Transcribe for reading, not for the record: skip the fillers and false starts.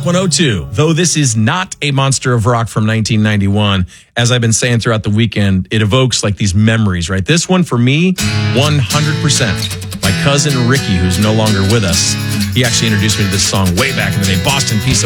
102. Though this is not a monster of rock from 1991, as I've been saying throughout the weekend, it evokes like these memories, right? This one for me, 100%. My cousin Ricky, who's no longer with us, he actually introduced me to this song way back in the day. Boston Pizza